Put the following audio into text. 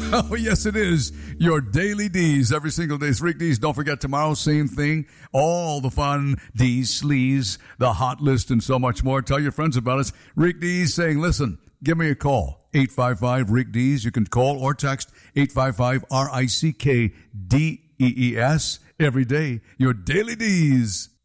Oh, yes, it is. Your daily D's every single day. It's Rick D's. Don't forget tomorrow, same thing. All the fun, D's, sleaze, the hot list, and so much more. Tell your friends about us. Rick D's saying, listen, give me a call. 855-RICK-D's. You can call or text 855-RICKDEES every day. Your daily D's.